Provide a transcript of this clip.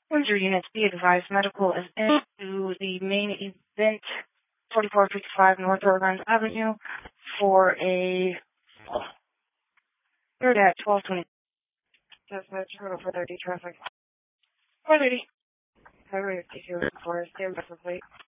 Ranger units, be advised, medical is into the main event, 4455 North Oregon Avenue, for a third at 1220. Dispatch, total for 30 traffic. 430. Highway 52 for stand by for plate.